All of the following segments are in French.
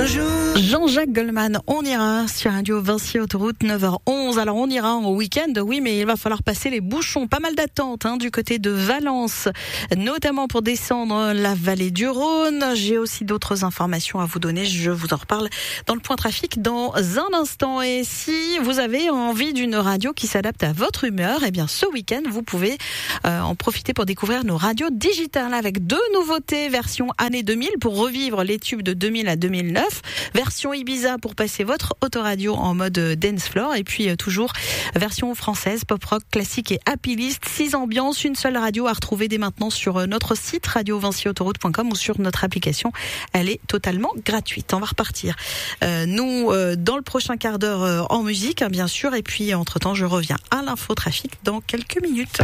Jean-Jacques Goldman, on ira sur Radio Vinci Autoroute 9h11. Alors on ira au week-end, oui, mais il va falloir passer les bouchons. Pas mal d'attentes du côté de Valence, notamment pour descendre la vallée du Rhône. J'ai aussi d'autres informations à vous donner. Je vous en reparle dans le point trafic dans un instant. Et si vous avez envie d'une radio qui s'adapte à votre humeur, eh bien ce week-end, vous pouvez en profiter pour découvrir nos radios digitales avec deux nouveautés. Version année 2000 pour revivre les tubes de 2000 à 2009. Version Ibiza pour passer votre autoradio en mode dance floor. Et puis toujours version française, pop rock, classique et happy list. 6 ambiances, une seule radio à retrouver dès maintenant sur notre site radiovinciautoroute.com ou sur notre application. Elle est totalement gratuite. On va repartir. Nous, dans le prochain quart d'heure en musique, bien sûr. Et puis, entre-temps, je reviens à l'infotrafic dans quelques minutes.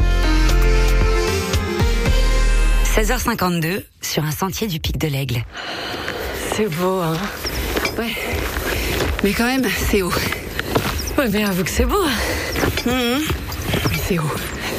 16h52 sur un sentier du Pic de l'Aigle. C'est beau, hein? Ouais. Mais quand même, c'est haut. Ouais, mais avoue que c'est beau. Oui, c'est haut.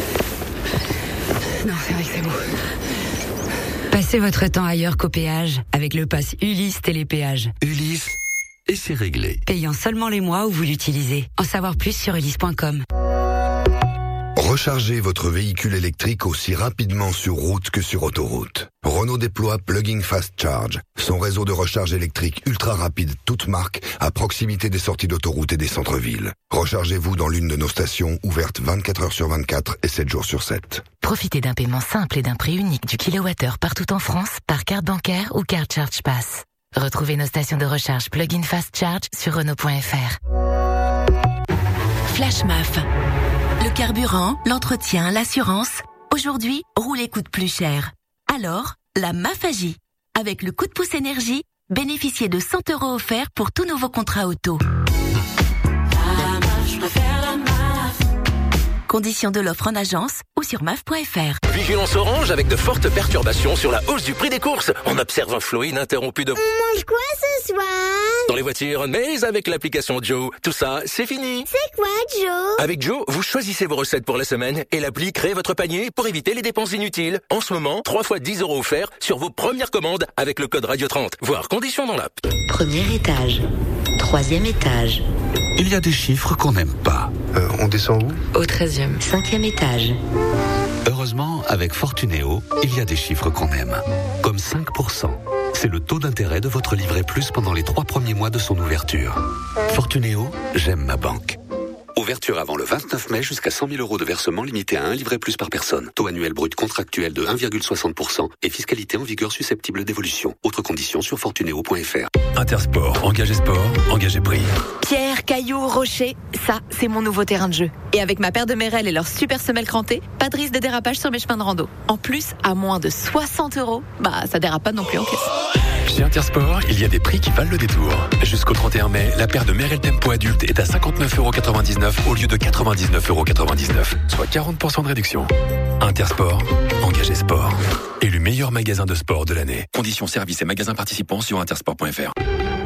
Non, c'est vrai que c'est beau. Passez votre temps ailleurs qu'au péage avec le pass Ulysse Télépéage. Ulysse, et c'est réglé. Payant seulement les mois où vous l'utilisez. En savoir plus sur ulysse.com. Rechargez votre véhicule électrique aussi rapidement sur route que sur autoroute. Renault déploie Plug-in Fast Charge, son réseau de recharge électrique ultra rapide toute marque à proximité des sorties d'autoroute et des centres-villes. Rechargez-vous dans l'une de nos stations ouvertes 24 heures sur 24 et 7 jours sur 7. Profitez d'un paiement simple et d'un prix unique du kilowattheure partout en France par carte bancaire ou carte Charge Pass. Retrouvez nos stations de recharge Plug-in Fast Charge sur Renault.fr. Flash MAF. Le carburant, l'entretien, l'assurance. Aujourd'hui, rouler coûte plus cher. Alors, la MAF agit. Avec le coup de pouce énergie, bénéficiez de 100 € offerts pour tous nouveaux contrats auto. La MAF, je préfère la MAF. Conditions de l'offre en agence ou sur maf.fr. Vigilance orange avec de fortes perturbations sur la hausse du prix des courses. On observe un flot ininterrompu de... On mange quoi ce soir? Dans les voitures, mais avec l'application Joe. Tout ça, c'est fini. C'est quoi, Joe? Avec Joe, vous choisissez vos recettes pour la semaine et l'appli crée votre panier pour éviter les dépenses inutiles. En ce moment, 3 fois 10 € offerts sur vos premières commandes avec le code Radio 30. Voir conditions dans l'app. Premier étage. 3e étage. Il y a des chiffres qu'on n'aime pas. On descend où? Au 13e. 5e étage. Heureusement, avec Fortunéo, il y a des chiffres qu'on aime. Comme 5%. C'est le taux d'intérêt de votre livret plus pendant les 3 premiers mois de son ouverture. Fortunéo, j'aime ma banque. Ouverture avant le 29 mai jusqu'à 100 000 € de versement limité à un livret plus par personne. Taux annuel brut contractuel de 1,60% et fiscalité en vigueur susceptible d'évolution. Autres conditions sur fortunéo.fr. Intersport, engagé sport, engagé prix. Pierre, cailloux, rochers, ça, c'est mon nouveau terrain de jeu. Et avec ma paire de Merrell et leur super semelle crantée, pas de risque de dérapage sur mes chemins de rando. En plus, à moins de 60 €, ça dérape pas non plus en caisse. Chez Intersport, il y a des prix qui valent le détour. Jusqu'au 31 mai, la paire de Merrell Tempo adulte est à 59,99 € au lieu de 99,99 €, soit 40% de réduction. Intersport, engagé sport. Élu meilleur magasin de sport de l'année. Conditions services et magasins participants sur intersport.fr.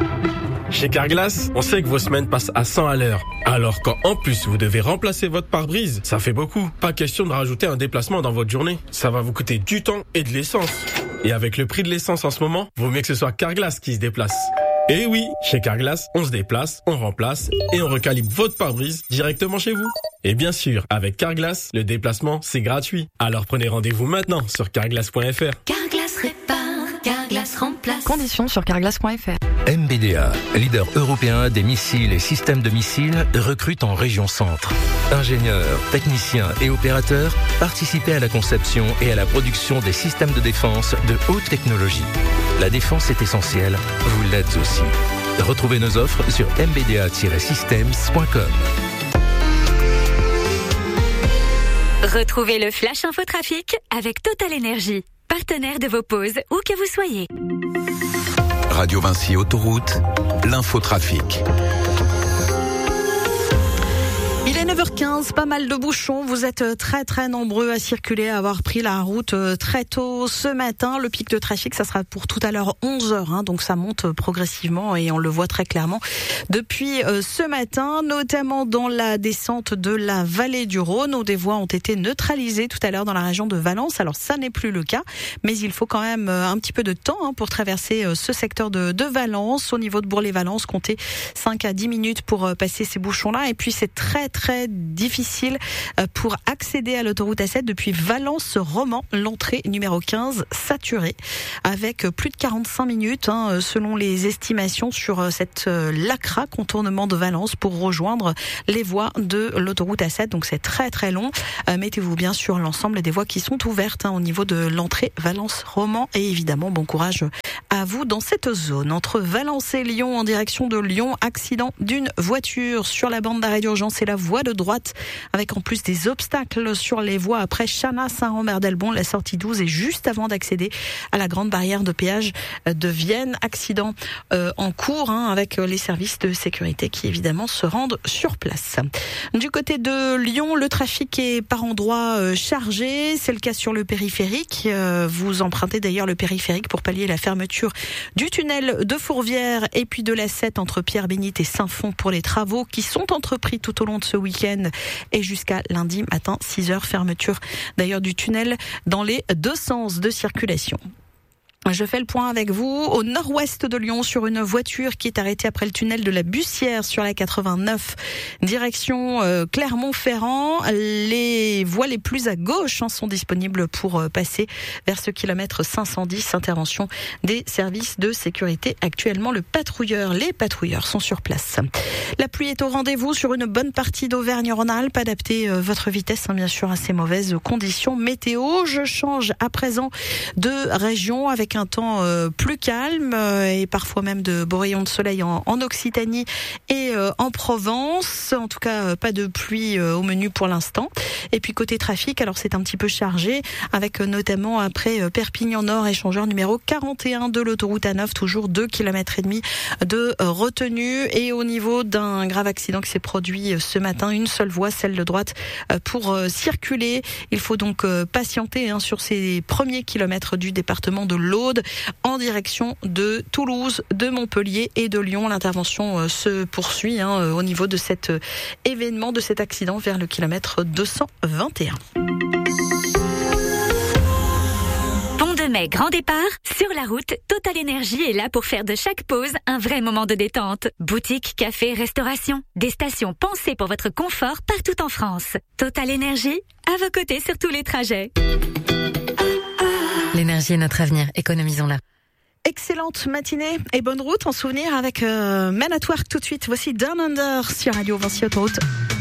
Chez Carglass, on sait que vos semaines passent à 100 à l'heure. Alors quand en plus vous devez remplacer votre pare-brise, ça fait beaucoup. Pas question de rajouter un déplacement dans votre journée. Ça va vous coûter du temps et de l'essence. Et avec le prix de l'essence en ce moment, vaut mieux que ce soit Carglass qui se déplace. Et oui, chez Carglass, on se déplace, on remplace et on recalibre votre pare-brise directement chez vous. Et bien sûr, avec Carglass, le déplacement, c'est gratuit. Alors prenez rendez-vous maintenant sur carglass.fr. Carglass répare, Carglass remplace. Conditions sur carglass.fr. MBDA, leader européen des missiles et systèmes de missiles, recrute en région centre. Ingénieurs, techniciens et opérateurs, participez à la conception et à la production des systèmes de défense de haute technologie. La défense est essentielle, vous l'êtes aussi. Retrouvez nos offres sur mbda-systems.com. Retrouvez le Flash Infotrafic avec Total Énergie, partenaire de vos pauses où que vous soyez. Radio Vinci Autoroute, l'infotrafic. Il est 9h15, pas mal de bouchons. Vous êtes très très nombreux à circuler, à avoir pris la route très tôt ce matin. Le pic de trafic, ça sera pour tout à l'heure 11h, donc ça monte progressivement et on le voit très clairement depuis ce matin, notamment dans la descente de la vallée du Rhône où des voies ont été neutralisées tout à l'heure dans la région de Valence. Alors ça n'est plus le cas, mais il faut quand même un petit peu de temps pour traverser ce secteur de Valence. Au niveau de Bourg-les-Valence, comptez 5 à 10 minutes pour passer ces bouchons-là. Et puis c'est très difficile pour accéder à l'autoroute A7 depuis Valence-Romans, l'entrée numéro 15 saturée avec plus de 45 minutes selon les estimations sur cette LACRA, contournement de Valence, pour rejoindre les voies de l'autoroute A7. Donc c'est très très long. Mettez-vous bien sur l'ensemble des voies qui sont ouvertes au niveau de l'entrée Valence-Romans, et évidemment bon courage à vous dans cette zone. Entre Valence et Lyon, en direction de Lyon, accident d'une voiture sur la bande d'arrêt d'urgence et la voie de droite, avec en plus des obstacles sur les voies après Chana, Saint-Rambert-d'Elbon, la sortie 12 et juste avant d'accéder à la grande barrière de péage de Vienne. Accident en cours avec les services de sécurité qui évidemment se rendent sur place. Du côté de Lyon, le trafic est par endroits chargé. C'est le cas sur le périphérique. Vous empruntez d'ailleurs le périphérique pour pallier la fermeture du tunnel de Fourvière et puis de la 7 entre Pierre-Bénite et Saint-Fond pour les travaux qui sont entrepris tout au long de ce week-end et jusqu'à lundi matin 6h, fermeture d'ailleurs du tunnel dans les deux sens de circulation. Je fais le point avec vous au nord-ouest de Lyon sur une voiture qui est arrêtée après le tunnel de la Bussière sur la 89 direction Clermont-Ferrand. Les voies les plus à gauche sont disponibles pour passer vers ce kilomètre 510. Intervention des services de sécurité. Actuellement, les patrouilleurs sont sur place. La pluie est au rendez-vous sur une bonne partie d'Auvergne-Rhône-Alpes. Adaptez votre vitesse bien sûr à ces mauvaises conditions météo. Je change à présent de région avec un temps plus calme et parfois même de beaux rayons de soleil en Occitanie et en Provence. En tout cas, pas de pluie au menu pour l'instant. Et puis côté trafic, alors c'est un petit peu chargé avec notamment après Perpignan Nord, échangeur numéro 41 de l'autoroute A9, toujours 2,5 km de retenue. Et au niveau d'un grave accident qui s'est produit ce matin, une seule voie, celle de droite, pour circuler. Il faut donc patienter sur ces premiers kilomètres du département de l'Aude en direction de Toulouse, de Montpellier et de Lyon. L'intervention se poursuit au niveau de cet événement, de cet accident vers le kilomètre 221. Pont de Mai, grand départ. Sur la route, Total Énergie est là pour faire de chaque pause un vrai moment de détente. Boutique, café, restauration. Des stations pensées pour votre confort partout en France. Total Énergie, à vos côtés sur tous les trajets. L'énergie est notre avenir, économisons-la. Excellente matinée et bonne route en souvenir avec Men at Work tout de suite. Voici Down Under sur Radio Vinci Autoroute.